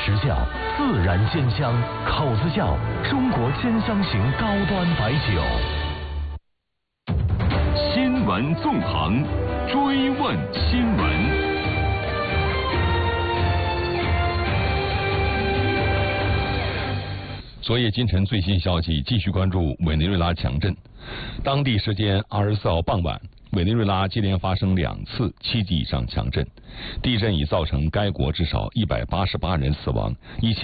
时效，自然鲜香，口子窖中国鲜香型高端白酒。 新闻纵横，追问新闻。 昨夜今晨最新消息，继续关注委内瑞拉强震。当地时间24号傍晚，委内瑞拉接连发生2次7级以上强震，地震已造成该国至少188人死亡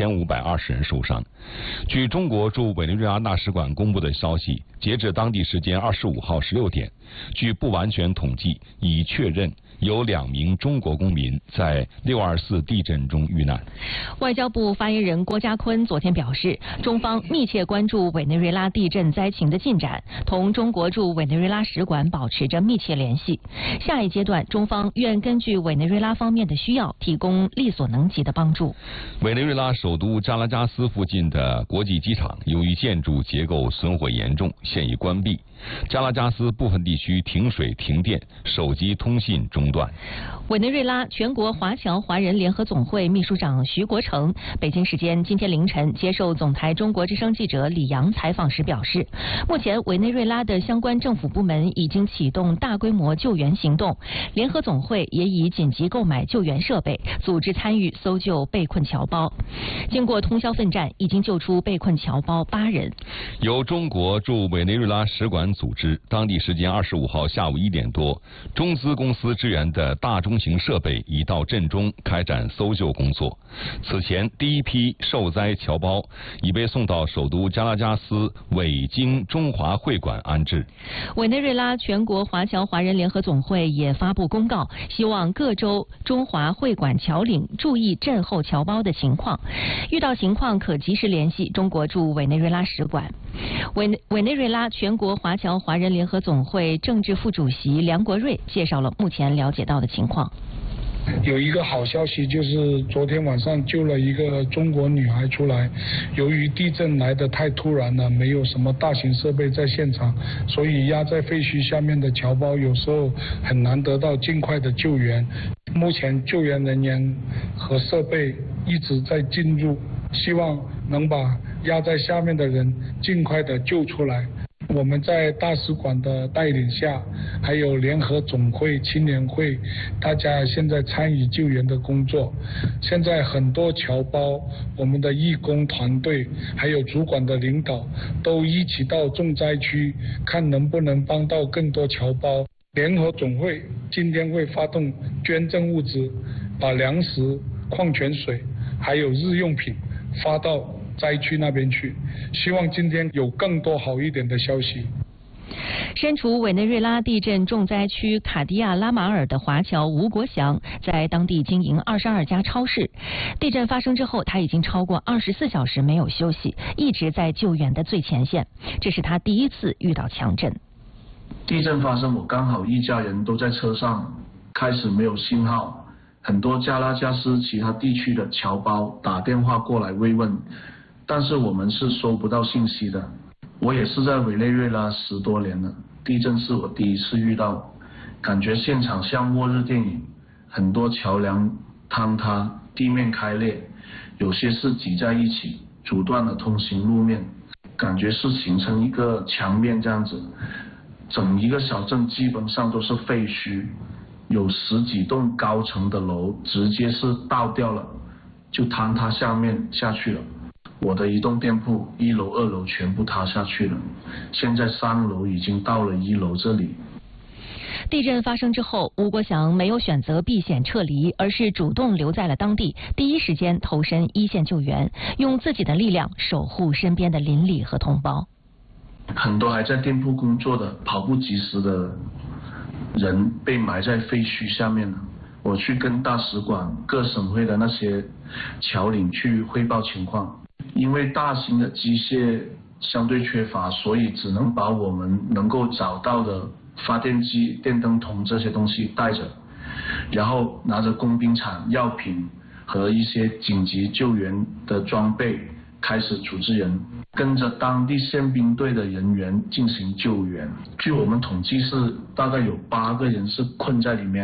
，1520人受伤。据中国驻委内瑞拉大使馆公布的消息，截至当地时间25号16点，据不完全统计，已确认有2名中国公民在624地震中遇难。 外交部发言人郭家坤昨天表示，中方密切关注委内瑞拉地震灾情的进展，同中国驻委内瑞拉使馆保持着密切联系。下一阶段，中方愿根据委内瑞拉方面的需要，提供力所能及的帮助。 委内瑞拉首都加拉加斯附近的国际机场，由于建筑结构损毁严重，现已关闭。加拉加斯部分地区停水停电，手机通信中断。 委内瑞拉全国华侨华人联合总会秘书长徐国成北京时间今天凌晨接受总台中国之声记者李阳采访时表示，目前委内瑞拉的相关政府部门已经启动大规模救援行动，联合总会也已紧急购买救援设备，组织参与搜救被困侨胞。经过通宵奋战，已经救出被困侨胞8人。 由中国驻委内瑞拉使馆组织，当地时间25号下午1点多，中资公司支援的大中型设备已到震中开展搜救工作。此前，第一批受灾侨胞已被送到首都加拉加斯委经中华会馆安置。 委内瑞拉全国华侨华人联合总会也发布公告，希望各州中华会馆侨领注意震后侨胞的情况，遇到情况可及时联系中国驻委内瑞拉使馆。委内瑞拉全国华侨华人联合总会政治副主席梁国瑞介绍了目前了解到的情况。 有一个好消息，就是昨天晚上救了一个中国女孩出来。由于地震来得太突然了，没有什么大型设备在现场，所以压在废墟下面的侨胞有时候很难得到尽快的救援。目前救援人员和设备一直在进入，希望能把压在下面的人尽快的救出来。我们在大使馆的带领下，还有联合总会、青年会，大家现在参与救援的工作。现在很多侨胞，我们的义工团队，还有主管的领导，都一起到重灾区，看能不能帮到更多侨胞。联合总会今天会发动捐赠物资，把粮食、矿泉水还有日用品发到灾区那边去，希望今天有更多好一点的消息。 身处委内瑞拉地震重灾区卡迪亚拉马尔的华侨吴国祥，在当地经营22家超市。地震发生之后，他已经超过24小时没有休息，一直在救援的最前线。这是他第一次遇到强震。 地震发生，我刚好一家人都在车上，开始没有信号，很多加拉加斯其他地区的侨胞打电话过来慰问，但是我们是收不到信息的。我也是在委内瑞拉10多年了，地震是我第一次遇到，感觉现场像末日电影，很多桥梁坍塌，地面开裂，有些是挤在一起，阻断了通行路面，感觉是形成一个墙面这样子。整一个小镇基本上都是废墟，有10几栋高层的楼直接是倒掉了，就坍塌下去了。我的一栋店铺1楼2楼全部塌下去了，现在3楼已经到了1楼这里。 地震发生之后，吴国祥没有选择避险撤离，而是主动留在了当地，第一时间投身一线救援，用自己的力量守护身边的邻里和同胞。 很多还在店铺工作的跑不及时的人被埋在废墟下面了。我去跟大使馆、各省会的那些侨领去汇报情况，因为大型的机械相对缺乏，所以只能把我们能够找到的发电机、电灯筒这些东西带着，然后拿着工兵铲、药品和一些紧急救援的装备开始处置人，跟着当地宪兵队的人员进行救援。据我们统计是大概有8个人是困在里面，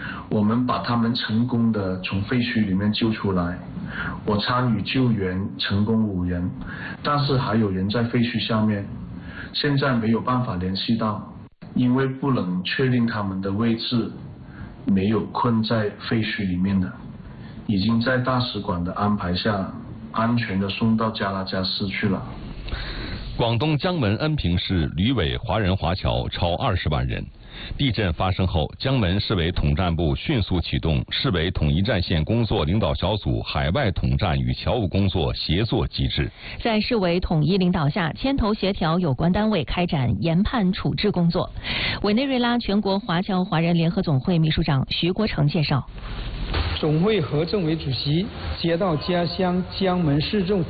我们把他们成功的从废墟里面救出来。我参与救援，成功5人，但是还有人在废墟下面，现在没有办法联系到，因为不能确定他们的位置，没有困在废墟里面的，已经在大使馆的安排下安全的送到加拉加斯去了。 广东江门恩平市旅委华人华侨超20万人。地震发生后，江门市委统战部迅速启动市委统一战线工作领导小组海外统战与侨务工作协作机制。 在市委统一领导下，牵头协调有关单位开展研判处置工作。委内瑞拉全国华侨华人联合总会秘书长徐国成介绍， 总会何政委主席接到家乡江门市政府